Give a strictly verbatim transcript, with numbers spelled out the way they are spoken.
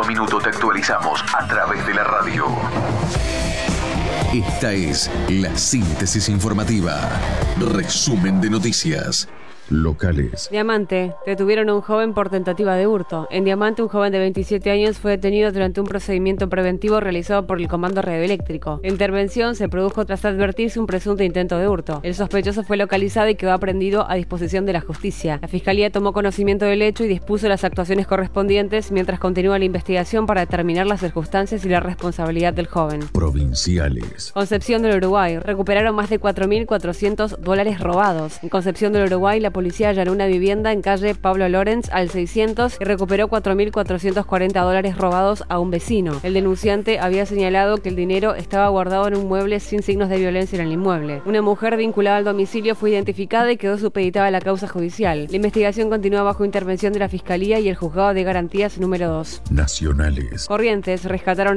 a minuto te actualizamos a través de la radio. Esta es la síntesis informativa. Resumen de noticias locales. Diamante. Detuvieron a un joven por tentativa de hurto. En Diamante, un joven de veintisiete años fue detenido durante un procedimiento preventivo realizado por el Comando Radioeléctrico. La intervención se produjo tras advertirse un presunto intento de hurto. El sospechoso fue localizado y quedó aprehendido a disposición de la justicia. La Fiscalía tomó conocimiento del hecho y dispuso las actuaciones correspondientes mientras continúa la investigación para determinar las circunstancias y la responsabilidad del joven. Provinciales. Concepción del Uruguay. Recuperaron más de cuatro mil cuatrocientos dólares robados. En Concepción del Uruguay, la policía allanó una vivienda en calle Pablo Lorenz al seiscientos y recuperó cuatro mil cuatrocientos cuarenta dólares robados a un vecino. El denunciante había señalado que el dinero estaba guardado en un mueble sin signos de violencia en el inmueble. Una mujer vinculada al domicilio fue identificada y quedó supeditada a la causa judicial. La investigación continúa bajo intervención de la Fiscalía y el Juzgado de Garantías número dos. Nacionales. Corrientes rescataron